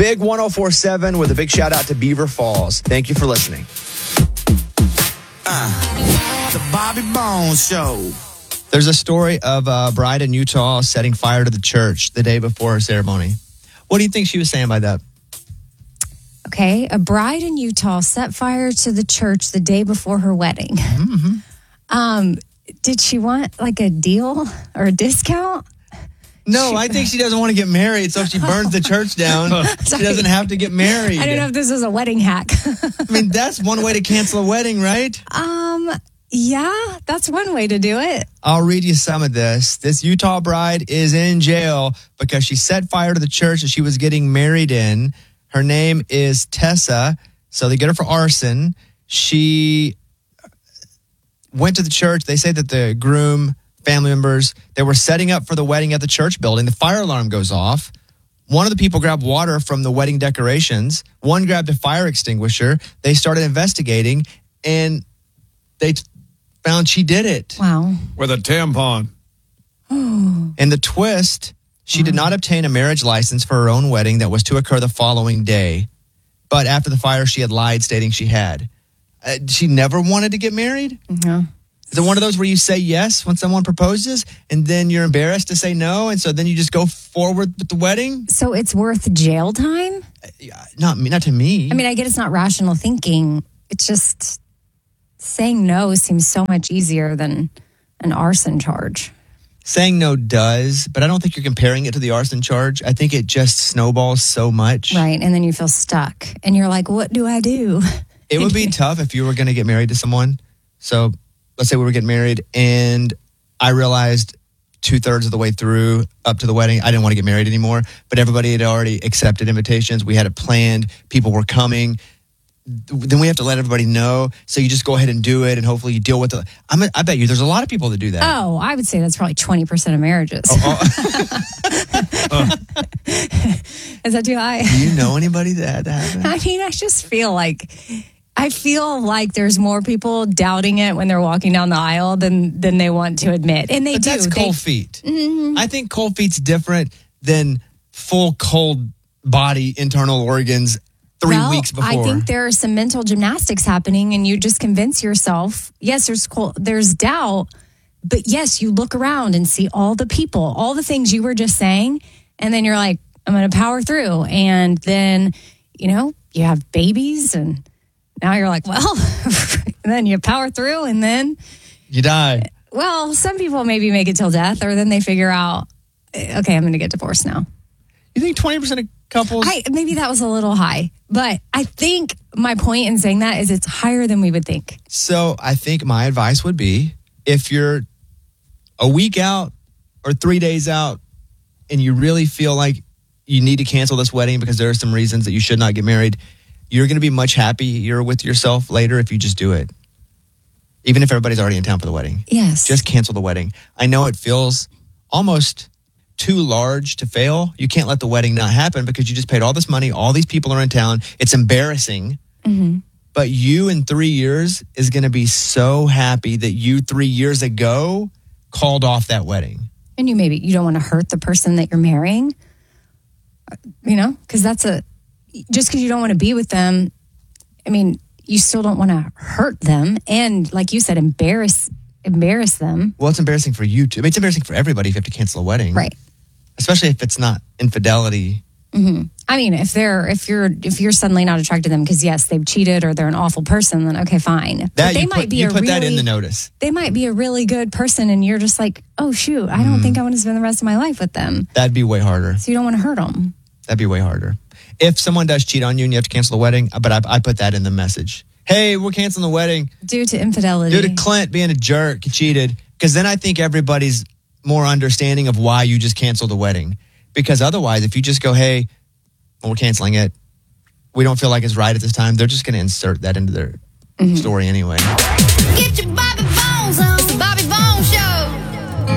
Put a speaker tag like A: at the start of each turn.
A: Big 104.7 with a big shout out to Beaver Falls. Thank you for listening.
B: The Bobby Bones Show.
A: There's a story of a bride in Utah setting fire to the church the day before her ceremony. What do you think she was saying by that?
C: Okay, a bride in Utah set fire to the church the day before her wedding.
A: Mm-hmm.
C: Did she want like a deal or a discount?
A: No, I think she doesn't want to get married, so if she burns the church down, she doesn't have to get married.
C: I don't know if this is a wedding hack.
A: I mean, that's one way to cancel a wedding, right?
C: Yeah, that's one way to do it.
A: I'll read you some of this. This Utah bride is in jail because she set fire to the church that she was getting married in. Her name is Tessa, so they get her for arson. She went to the church. They say that the groom, family members, they were setting up for the wedding at the church building. The fire alarm goes off. One of the people grabbed water from the wedding decorations. One grabbed a fire extinguisher. They started investigating, and they found she did it.
C: Wow.
D: With a tampon.
A: And the twist, she did not obtain a marriage license for her own wedding that was to occur the following day. But after the fire, she had lied, stating she had. She never wanted to get married?
C: Mm-hmm.
A: Is it one of those where you say yes when someone proposes and then you're embarrassed to say no, and so then you just go forward with the wedding?
C: So it's worth jail time?
A: Not to me.
C: I mean, I get it's not rational thinking. It's just saying no seems so much easier than an arson charge.
A: Saying no does, but I don't think you're comparing it to the arson charge. I think it just snowballs so much.
C: Right, and then you feel stuck. And you're like, what do I do?
A: It would be tough if you were going to get married to someone. So let's say we were getting married and I realized 2/3 of the way through up to the wedding, I didn't want to get married anymore, but everybody had already accepted invitations. We had it planned. People were coming. Then we have to let everybody know. So you just go ahead and do it, and hopefully you deal with it. I bet you there's a lot of people that do that.
C: Oh, I would say that's probably 20% of marriages. Is that too high?
A: Do you know anybody that happened?
C: I mean, I feel like there's more people doubting it when they're walking down the aisle than they want to admit. And they
A: but
C: do.
A: That's cold feet. Mm-hmm. I think cold feet's different than full cold body internal organs 3 weeks before.
C: I think there are some mental gymnastics happening, and you just convince yourself, yes, there's doubt, but yes, you look around and see all the people, all the things you were just saying, and then you're like, I'm going to power through. And then, you have babies, and now you're like, well, and then you power through, and then
A: you die.
C: Well, some people maybe make it till death, or then they figure out, okay, I'm going to get divorced now.
A: You think 20% of couples?
C: Maybe that was a little high, but I think my point in saying that is it's higher than we would think.
A: So I think my advice would be, if you're a week out or 3 days out and you really feel like you need to cancel this wedding because there are some reasons that you should not get married, you're going to be much happier with yourself later if you just do it. Even if everybody's already in town for the wedding.
C: Yes.
A: Just cancel the wedding. I know it feels almost too large to fail. You can't let the wedding not happen because you just paid all this money. All these people are in town. It's embarrassing.
C: Mm-hmm.
A: But you in 3 years is going to be so happy that you 3 years ago called off that wedding.
C: And you don't want to hurt the person that you're marrying, because just because you don't want to be with them, I mean, you still don't want to hurt them. And like you said, embarrass them.
A: Well, it's embarrassing for you too. I mean, it's embarrassing for everybody if you have to cancel a wedding.
C: Right.
A: Especially if it's not infidelity.
C: Mm-hmm. I mean, if you're suddenly not attracted to them because yes, they've cheated or they're an awful person, then okay, fine. But
A: you put that in the notice.
C: They might be a really good person, and you're just like, oh shoot, I don't think I want to spend the rest of my life with them.
A: That'd be way harder.
C: So you don't want to hurt them.
A: That'd be way harder. If someone does cheat on you and you have to cancel the wedding, but I put that in the message. Hey, we're canceling the wedding.
C: Due to infidelity.
A: Due to Clint being a jerk, he cheated. Because then I think everybody's more understanding of why you just canceled the wedding. Because otherwise, if you just go, hey, we're canceling it, we don't feel like it's right at this time, they're just going to insert that into their story anyway.
B: Get your